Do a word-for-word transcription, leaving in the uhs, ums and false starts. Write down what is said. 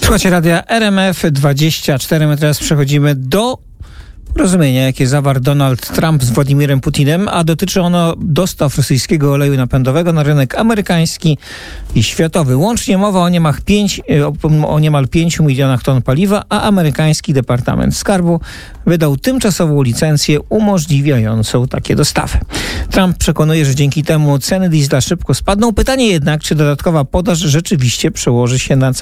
Słuchajcie radia R M F dwadzieścia cztery. My teraz przechodzimy do porozumienia, jakie zawarł Donald Trump z Władimirem Putinem, a dotyczy ono dostaw rosyjskiego oleju napędowego na rynek amerykański i światowy. Łącznie mowa o niemal, pięć, o niemal pięciu milionach ton paliwa, a amerykański Departament Skarbu wydał tymczasową licencję umożliwiającą takie dostawy. Trump przekonuje, że dzięki temu ceny diesla szybko spadną. Pytanie jednak, czy dodatkowa podaż rzeczywiście przełoży się na